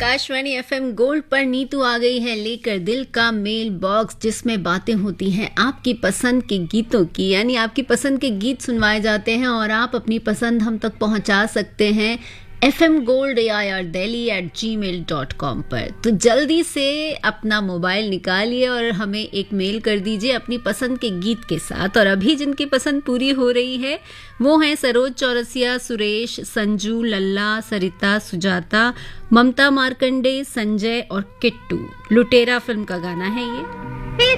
Akashvani FM gold पर नीतू आ गई है लेकर दिल का मेल बॉक्स, जिसमें बातें होती हैं आपकी पसंद के गीतों की। यानी आपकी पसंद के गीत सुनवाए जाते हैं और आप अपनी पसंद हम तक पहुंचा सकते हैं fmgold@gmail.com पर। तो जल्दी से अपना मोबाइल निकालिए और हमें एक मेल कर दीजिए अपनी पसंद के गीत के साथ। और अभी जिनकी पसंद पूरी हो रही है वो हैं सरोज चौरसिया, सुरेश, संजू, लल्ला, सरिता, सुजाता, ममता मार्कंडे, संजय और किट्टू। लुटेरा फिल्म का गाना है ये।